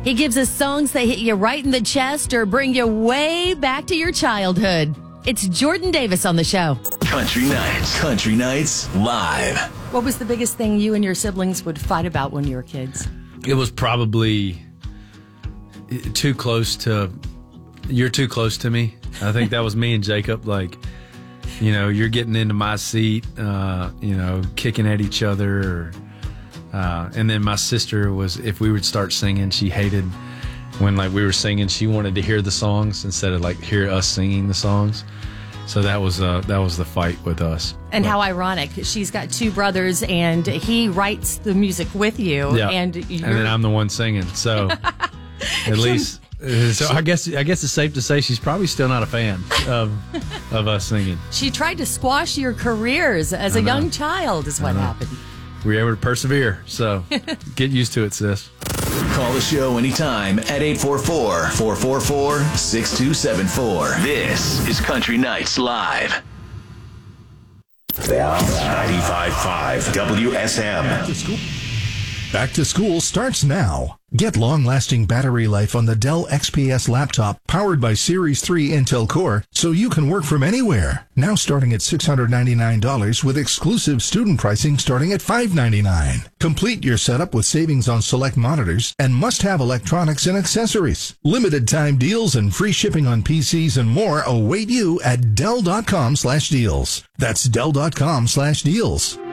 He gives us songs that hit you right in the chest or bring you way back to your childhood. It's Jordan Davis on the show. Country Nights Live. What was the biggest thing you and your siblings would fight about when you were kids? It was probably you're too close to me. I think that was me and Jacob. Like, you're getting into my seat, kicking at each other. And then my sister was, if we would start singing, she hated when we were singing. She wanted to hear the songs instead of hear us singing the songs. So that was the fight with us. And how ironic. She's got two brothers, and he writes the music with you. Yeah. And then I'm the one singing. So at least, so I guess it's safe to say she's probably still not a fan of us singing. She tried to squash your careers as a young child is what happened. We were able to persevere. So get used to it, sis. Call the show anytime at 844-444-6274. This is Country Nights Live. 95.5 WSM. Back to school starts now. Get long-lasting battery life on the Dell XPS laptop powered by Series 3 Intel Core so you can work from anywhere. Now starting at $699 with exclusive student pricing starting at $599. Complete your setup with savings on select monitors and must-have electronics and accessories. Limited time deals and free shipping on PCs and more await you at Dell.com/deals. That's Dell.com/deals.